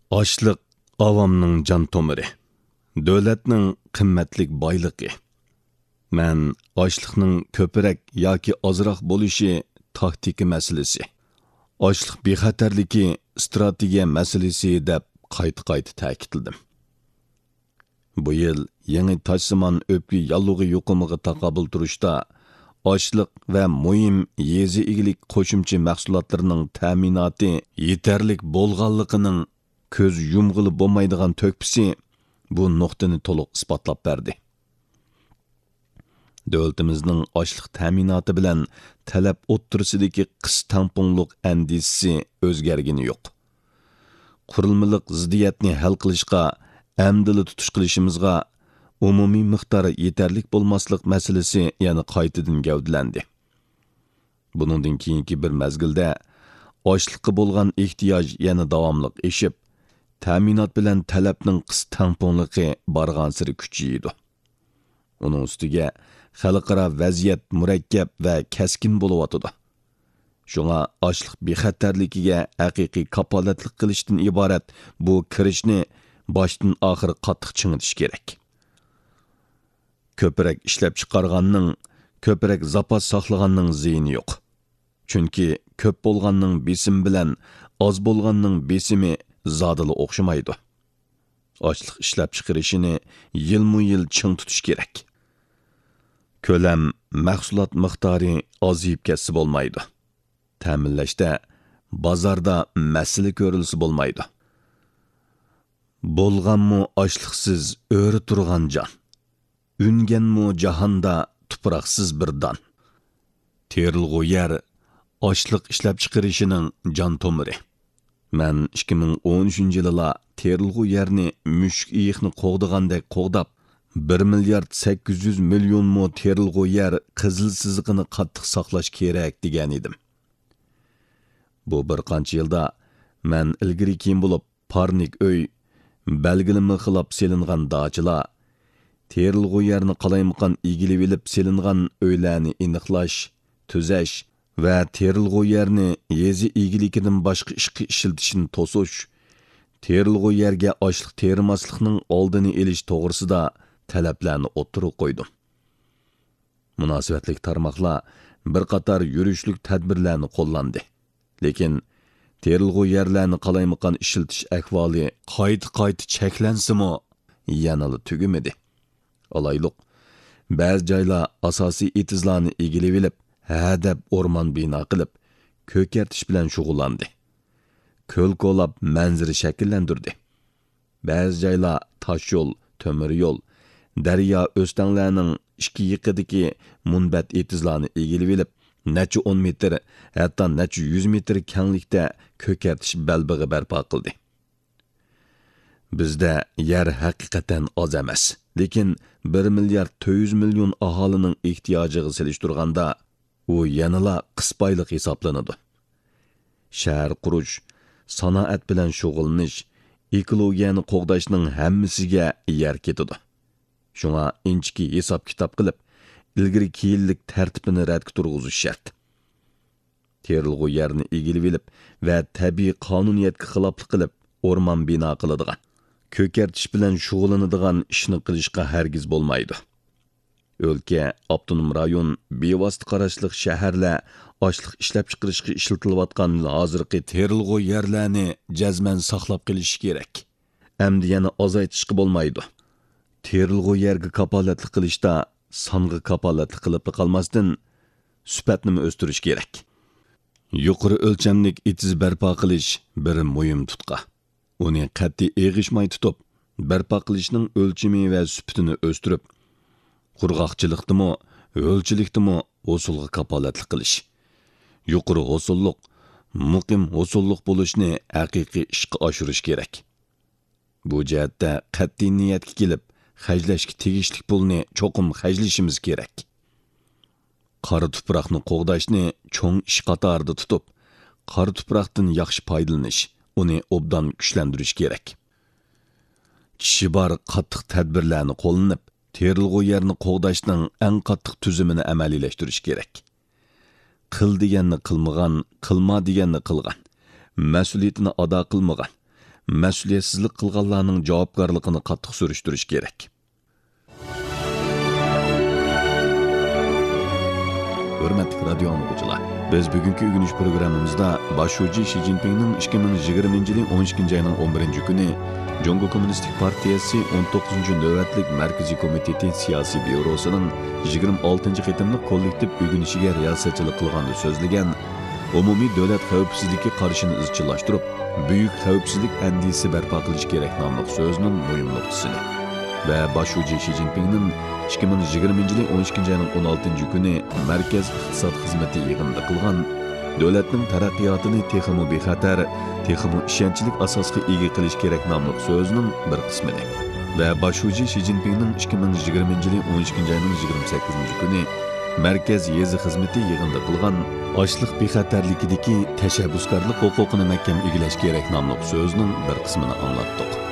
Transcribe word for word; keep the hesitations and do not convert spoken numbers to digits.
Açlıq avamның can tomiri, dövlətning qimmatlik boyligi. Mən açlıqның köpürək yoki azroq bo'lishi taktiki masalasi, açlıq bexatarligi strategiya masalasi deb qayta-qayta ta'kidladim. Bu yil yangi tashsimon o'pki yallug'i yuqumiga taqobil turishda açlıq və muhim yezi igilik qo'shimcha mahsulotlarining ta'minoti yetarlik bo'lganligining ko'z yumg'ili bo'lmaydigan to'kpisi bu nuqtani to'liq isbotlab berdi. Davlatimizning ochliq ta'minoti bilan talab o'ttirisidagi qis tamponliq andisi o'zgargani yo'q. Qurilmaliq ziddiyatni hal qilishga, amdili tutish qilishimizga umumiy miqdori yetarlik bo'lmaslik masalasi yana qaytadan gavdalandi. Buningdan keyingi bir mezgilda ochliqqa bo'lgan ehtiyoj yana davomliq eshib, ta'minot bilan talabning qis tamponligi barg'ansiri kuchaydi. Uning ustiga xalqaro vaziyat murakkab va kaskin bo'layotdi. Shunga ochliq bexatarligiga haqiqiy kapolatlik qilishdan iborat bu kirishni boshdan oxiri qattiq chingitish kerak. Ko'proq ishlab chiqarganning, ko'proq zapas saqlaganning ziyni yo'q. Chunki ko'p bo'lganning besim bilan oz bo'lganning besimi zodili o'xshamaydi. Ochliq ishlab chiqarishini yilmu-yil ching tutish kerak. Ko'lam, mahsulot miqdori ozayib ketsa bo'lmaydi. Ta'minlashda bozorda masala ko'rilsa bo'lmaydi. Bo'lganmi ochliqsiz o'ri turgan jon. Unganmi jahonda tuproqsiz bir don. Terilg'u yer ochliq ishlab chiqarishining jon tomiri. Men ikki ming o'n uchinchi yilda terilg'u yerni mushuk iyiqni qo'g'digandek qo'g'dab, bir milliard sakkiz yuz million mo terilg'u yer qizil siziqini qattiq saqlash kerak degan edim. Bu bir qancha yilda men ilgari keyin bo'lib parnik uy, belgilimi xilab selingan dachilar, terilg'u yerni qalaymaqan egilib elib selingan uylarni aniqlash, tuzash va terilg'u yerni yezi egilikidan boshqa ishga ishiltishini to'sish, terilg'u yerga ochliq terimaslikning oldini olish to'g'risida talablarni o'ttirib qo'ydim. Munosabatlik tarmoqlar bir qator yurishlik tadbirlarni qo'llandi. Lekin terilg'u yerlarni qalaymaqan ishiltish ahvoli qayta-qayta cheklansimi, yanali tugimadi. Olayliq, ba'zi joylar asosiy etizlarni egilib elib, hadab o'rmon bino qilib, ko'kartish bilan shug'ullandi. Ko'l-ko'lab manzara shakllantirdi. Ba'zi joylar tosh yo'l, temir yo'l, daryo o'stanlarning ikki yiqidagi munbat etizlarni egilib elib, necha o'n metr, hatto necha yuz metr kenglikda ko'kartish balbig'i barpo qildi. Bizda yer haqiqatan oz emas, lekin bir milliard to'rt yuz million aholining ehtiyojiga selishtirganda u yanala qisbayliq hisoblanadi. Shahar qurish, sanoat bilan shug'ullanish, ekologiyani qo'g'dashning hammasiga yer ketadi. Shunga inchki hisob kitob qilib, ilgari keyinlik tartibini radga turg'izish shart. Terilg'u yerni egilib elib va tabiiy qonuniyatga xiloflik qilib o'rmon bino qiladigan, ko'kartish bilan shug'ullanadigan ishni qilishga hargiz bo'lmaydi. O'lka, avtonom rayon, bevosita qarashliq shaharlar ochliq ishlab chiqarishga ishlatilayotgan hozirgi terilg'u yerlarni jazman saqlab qilish kerak. Endi yana ozaytishga bo'lmaydi. Terilg'u yerga kapolatlik qilishda songa kapolatlik qilib qolmasdan sifatni o'stirish kerak. Yuqori o'lchamlik etiz barpo qilish bir muhim tutqa. Uni qat'iy eg'ishmay tutib, barpo qilishning o'lchami va sifatini o'stirib, qurg'oqchilikdimi, o'lchilikdimi hosulga kapolatlik qilish. Yuqori hosulliq, muqim hosulliq bo'lishni haqiqiy ishga oshirish kerak. Bu jihatda qat'iy niyatga kelib, xajlashga tegishli pulni cho'qim xajlashimiz kerak. Qora tuproqni qo'g'dashni cho'ng ish qatorida tutib, qora tuproqdan yaxshi foydalanish, uni obdan kuchlantirish kerak. Kishi bor qattiq tadbirlarni qo'llanib, terilg'u yerni qo'g'dashning eng qattiq tuzumini amaliylashtirish kerak. Qil deganni qilmagan, qilma deganni qilgan, mas'uliyatini ado qilmagan, mas'uliyatsizlik qilganlarning javobgarligini qattiq surishtirish kerak. Hürmetli radyo anlıqçılar, biz bugünkü ügünüş programımızda başucu Xi Jinping'nin ikki ming yigirmanchi yilning o'n ikkinchi ayının o'n birinchi kuni Jongo Kommunistik Partiyasi o'n to'qqizinchi navbatlik Markaziy komiteti siyosiy byurosining yigirma oltinchi qitimli kollektiv ügünüşiga riyosatchilik qilganda so'zlagan umumiy davlat xavfsizligi qarshini izchillashtirib, buyuk xavfsizlik andisi barpo qilish kerak nomli so'zining muhim nuqtasini va başucu Xi Jinping'nin ikki ming yigirmanchi yilning o'n ikkinchi ayının o'n oltinchi kuni Markaz iqtisod xizmati yig'inida qilgan davlatning taraqqiyotini texmi bexatar, texmi ishonchlik asosga ega qilish kerak nomli so'zining bir qismini va başucu Xi Jinping'nin ikki ming yigirmanchi yilning o'n ikkinchi ayının yigirma sakkizinchi kuni Markaz yezi xizmati yig'inida qilgan ochliq bexatarligidagi tashabbuskorlik huquqini mahkam egilash kerak nomli so'zining bir qismini anglatdik.